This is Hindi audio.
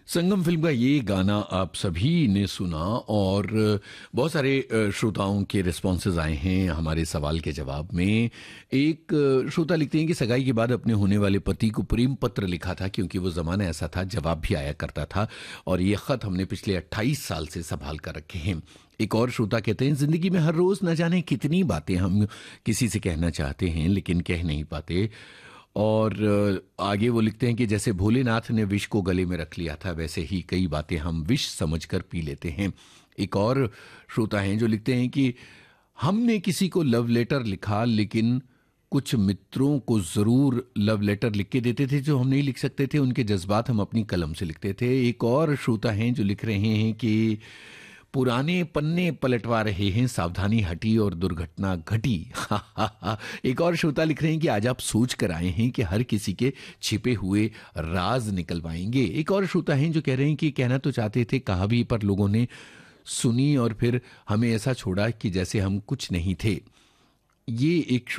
संगम फिल्म का ये गाना आप सभी ने सुना और बहुत सारे श्रोताओं के रिस्पॉन्सेज आए हैं हमारे सवाल के जवाब में। एक श्रोता लिखते हैं कि सगाई के बाद अपने होने वाले पति को प्रेम पत्र लिखा था क्योंकि वो ज़माना ऐसा था, जवाब भी आया करता था और ये ख़त हमने पिछले 28 साल से संभाल कर रखे हैं। एक और श्रोता कहते हैं ज़िंदगी में हर रोज़ न जाने कितनी बातें हम किसी से कहना चाहते हैं लेकिन कह नहीं पाते। और आगे वो लिखते हैं कि जैसे भोलेनाथ ने विष को गले में रख लिया था वैसे ही कई बातें हम विष समझकर पी लेते हैं। एक और श्रोता हैं जो लिखते हैं कि हमने किसी को लव लेटर लिखा लेकिन कुछ मित्रों को ज़रूर लव लेटर लिख के देते थे जो हम नहीं लिख सकते थे, उनके जज्बात हम अपनी कलम से लिखते थे। एक और श्रोता हैं जो लिख रहे हैं कि पुराने पन्ने पलटवा रहे हैं, सावधानी हटी और दुर्घटना घटी। एक और श्रोता लिख रहे हैं कि आज आप सोच कर आए हैं कि हर किसी के छिपे हुए राज निकलवाएंगे। एक और श्रोता हैं जो कह रहे हैं कि कहना तो चाहते थे, कहा भी, पर लोगों ने सुनी और फिर हमें ऐसा छोड़ा कि जैसे हम कुछ नहीं थे। ये एक